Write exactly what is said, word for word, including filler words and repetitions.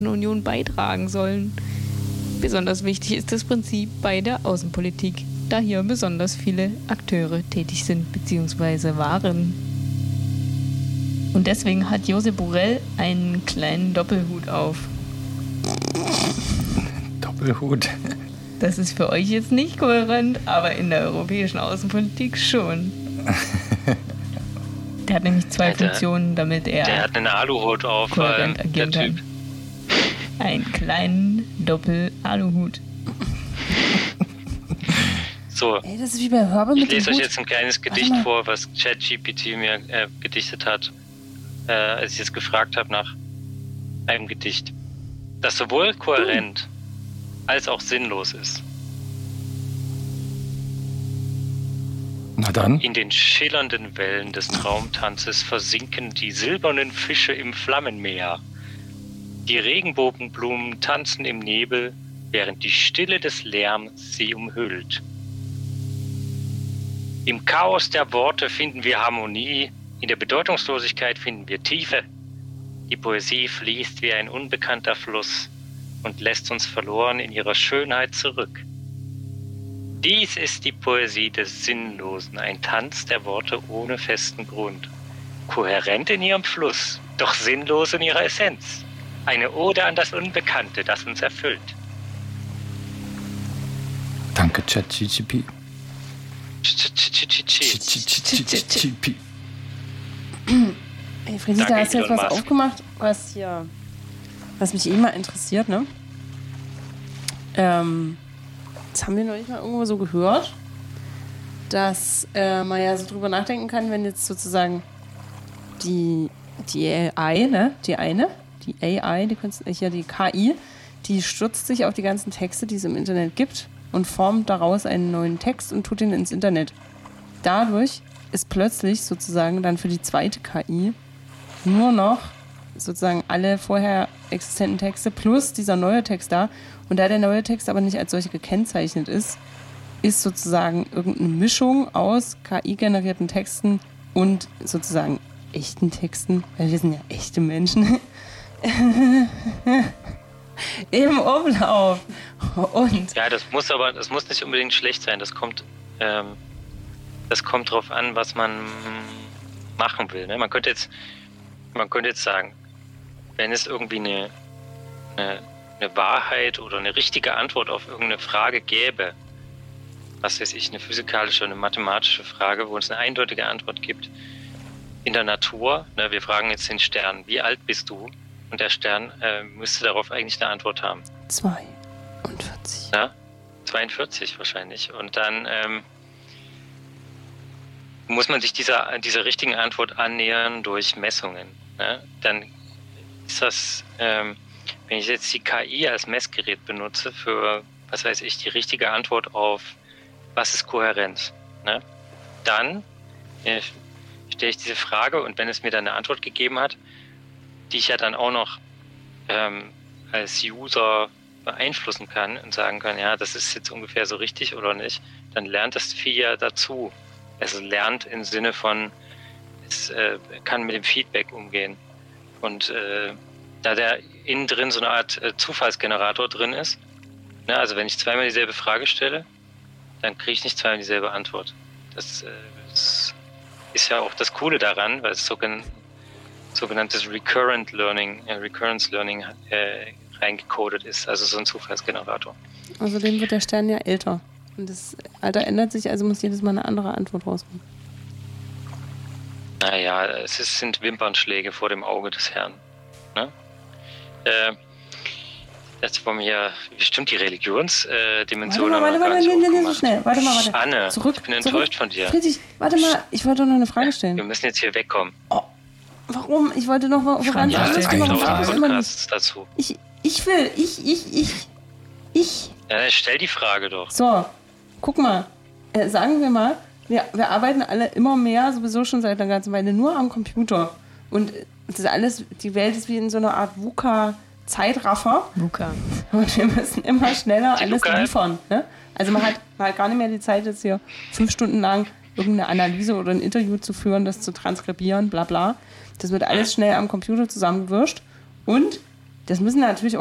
Union beitragen sollen. Besonders wichtig ist das Prinzip bei der Außenpolitik, da hier besonders viele Akteure tätig sind bzw. waren. Und deswegen hat Josep Borrell einen kleinen Doppelhut auf. Doppelhut? Das ist für euch jetzt nicht kohärent, aber in der europäischen Außenpolitik schon. Der hat nämlich zwei ja, der, Funktionen, damit er der hat einen Aluhut auf, kohärent äh, agieren der Typ. Kann. Einen kleinen Doppel-Aluhut. So, Ey, das ist wie bei Hörbe ich mit lese dem euch Hut. jetzt ein kleines Gedicht vor, was ChatGPT mir äh, gedichtet hat, äh, als ich jetzt gefragt habe nach einem Gedicht, das sowohl kohärent mhm. als auch sinnlos ist. Na dann. In den schillernden Wellen des Traumtanzes versinken die silbernen Fische im Flammenmeer. Die Regenbogenblumen tanzen im Nebel, während die Stille des Lärms sie umhüllt. Im Chaos der Worte finden wir Harmonie, in der Bedeutungslosigkeit finden wir Tiefe. Die Poesie fließt wie ein unbekannter Fluss und lässt uns verloren in ihrer Schönheit zurück. Dies ist die Poesie des Sinnlosen, ein Tanz der Worte ohne festen Grund. Kohärent in ihrem Fluss, doch sinnlos in ihrer Essenz. Eine Ode an das Unbekannte, das uns erfüllt. Danke, ChatGPT. Ey, Freddy, da hast du jetzt was aufgemacht, was hier, was mich eh mal interessiert, ne? Ähm, das haben wir noch nicht mal irgendwo so gehört, dass äh, man ja so drüber nachdenken kann, wenn jetzt sozusagen die, die A I, ne, die eine, die A I, die, ja, die K I, die stürzt sich auf die ganzen Texte, die es im Internet gibt und formt daraus einen neuen Text und tut ihn ins Internet. Dadurch ist plötzlich sozusagen dann für die zweite K I nur noch sozusagen alle vorher existenten Texte plus dieser neue Text da. Und da der neue Text aber nicht als solche gekennzeichnet ist, ist sozusagen irgendeine Mischung aus K I-generierten Texten und sozusagen echten Texten, weil wir sind ja echte Menschen, im Umlauf. Und ja, das muss aber, das muss nicht unbedingt schlecht sein. Das kommt, ähm, das kommt drauf an, was man machen will. Ne? Man könnte jetzt, man könnte jetzt sagen, wenn es irgendwie eine, eine, eine Wahrheit oder eine richtige Antwort auf irgendeine Frage gäbe, was weiß ich, eine physikalische oder eine mathematische Frage, wo es eine eindeutige Antwort gibt, in der Natur, ne, wir fragen jetzt den Stern, wie alt bist du? Und der Stern äh, müsste darauf eigentlich eine Antwort haben. zweiundvierzig. Ja, zweiundvierzig wahrscheinlich. Und dann ähm, muss man sich dieser, dieser richtigen Antwort annähern durch Messungen. Ne? Dann ist das, ähm, wenn ich jetzt die K I als Messgerät benutze für, was weiß ich, die richtige Antwort auf, was ist Kohärenz, ne? Dann äh, stelle ich diese Frage und wenn es mir dann eine Antwort gegeben hat, die ich ja dann auch noch ähm, als User beeinflussen kann und sagen kann, ja, das ist jetzt ungefähr so richtig oder nicht, dann lernt das Vieh ja dazu. Es lernt im Sinne von, es äh, kann mit dem Feedback umgehen. Und äh, da der innen drin so eine Art äh, Zufallsgenerator drin ist, ne, also wenn ich zweimal dieselbe Frage stelle, dann kriege ich nicht zweimal dieselbe Antwort. Das, äh, das ist ja auch das Coole daran, weil es sogen, sogenanntes Recurrent Learning, äh, Recurrence Learning äh, reingecodet ist, also so ein Zufallsgenerator. Außerdem wird der Stern ja älter. Und das Alter ändert sich, also muss jedes Mal eine andere Antwort rauskommen. Naja, es ist, sind Wimpernschläge vor dem Auge des Herrn. Ne? Äh, jetzt wollen wir hier bestimmt die Religionsdimension. Warte mal, warte mal, warte, nee, nee, so schnell. Warte mal, warte. Anne, zurück, ich bin enttäuscht zurück. von dir. Friedrich, warte mal, ich wollte noch eine Frage stellen. Wir müssen jetzt hier wegkommen. Oh, warum? Ich wollte noch mal voran. Ja, Ich, Podcasts dazu. ich, ich will, ich, ich, ich, ich. Ja, stell die Frage doch. So, guck mal. Äh, sagen wir mal, wir, wir arbeiten alle immer mehr, sowieso schon seit einer ganzen Weile, nur am Computer. Und das ist alles, die Welt ist wie in so einer Art VUCA-Zeitraffer. VUCA. Und wir müssen immer schneller Die alles VUCA-App. liefern. Ne? Also man hat, man hat gar nicht mehr die Zeit, jetzt hier fünf Stunden lang irgendeine Analyse oder ein Interview zu führen, das zu transkribieren, bla bla. Das wird alles schnell am Computer zusammengewurscht. Und Das müssen natürlich